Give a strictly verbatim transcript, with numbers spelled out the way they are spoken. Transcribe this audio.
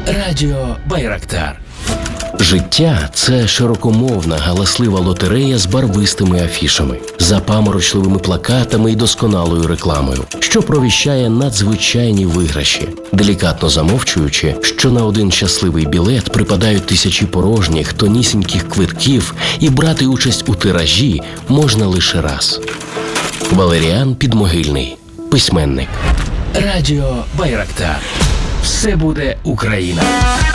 Радіо Байрактар. Життя – це широкомовна, галаслива лотерея з барвистими афішами, запаморочливими плакатами і досконалою рекламою, що провіщає надзвичайні виграші, делікатно замовчуючи, що на один щасливий білет припадають тисячі порожніх, тонісіньких квитків, і брати участь у тиражі можна лише раз. Валеріан Підмогильний, письменник. Радіо Байрактар. Все буде Україна.